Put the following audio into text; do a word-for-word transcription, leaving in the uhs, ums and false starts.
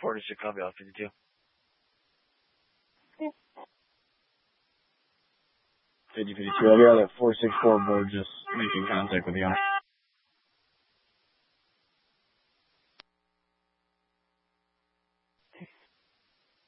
four district, copy off fifty-two. fifty fifty-two, I'll be on that four six four board, just making contact with the owner.